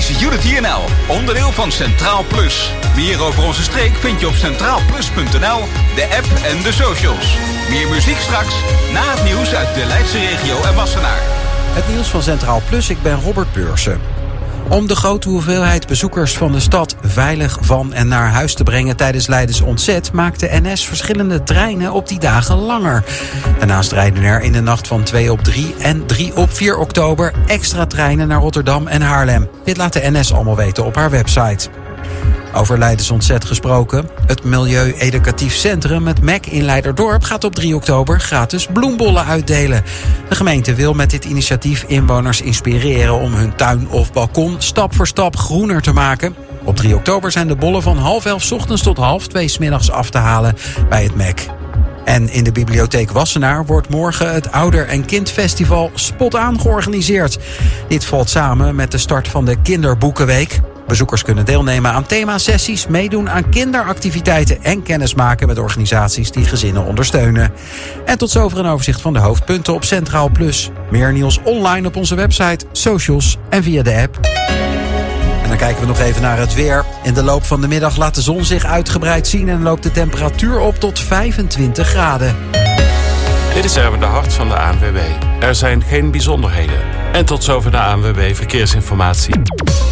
is Unity NL, onderdeel van Centraal Plus. Meer over onze streek vind je op centraalplus.nl, de app en de socials. Meer muziek straks, na het nieuws uit de Leidse regio en Wassenaar. Het nieuws van Centraal Plus, ik ben Robert Beursen. Om de grote hoeveelheid bezoekers van de stad veilig van en naar huis te brengen tijdens Leidens ontzet, maakt de NS verschillende treinen op die dagen langer. Daarnaast rijden er in de nacht van 2 op 3 en 3 op 4 oktober extra treinen naar Rotterdam en Haarlem. Dit laat de NS allemaal weten op haar website. Over Leidens ontzet gesproken. Het Milieu-Educatief Centrum, het MEC in Leiderdorp, gaat op 3 oktober gratis bloembollen uitdelen. De gemeente wil met dit initiatief inwoners inspireren om hun tuin of balkon stap voor stap groener te maken. Op 3 oktober zijn de bollen van 11:30 's ochtends tot 2:30 's middags af te halen bij het MEC. En in de bibliotheek Wassenaar wordt morgen het Ouder- en Kindfestival Spot aan georganiseerd. Dit valt samen met de start van de Kinderboekenweek. Bezoekers kunnen deelnemen aan themasessies, meedoen aan kinderactiviteiten en kennis maken met organisaties die gezinnen ondersteunen. En tot zover een overzicht van de hoofdpunten op Centraal Plus. Meer nieuws online op onze website, socials en via de app. En dan kijken we nog even naar het weer. In de loop van de middag laat de zon zich uitgebreid zien en loopt de temperatuur op tot 25 graden. Dit is Erwin de Hart van de ANWB. Er zijn geen bijzonderheden. En tot zover de ANWB Verkeersinformatie.